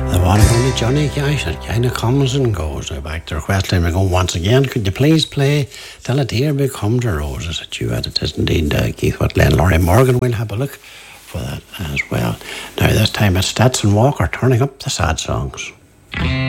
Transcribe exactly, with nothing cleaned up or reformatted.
The one and only Johnny Cash, it kind of comes and goes. I back to request him to go once again. Could you please play Till a Dear Becomes a Rose? Is it you? It is indeed uh, Keith Whitley and Laurie Morgan. We'll have a look for that as well. Now this time it's Stetson Walker turning up the sad songs.